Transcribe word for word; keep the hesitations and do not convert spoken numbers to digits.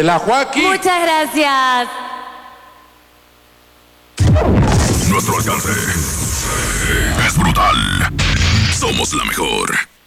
la Joaquín. Muchas gracias. Nuestro alcance es brutal. Somos la mejor.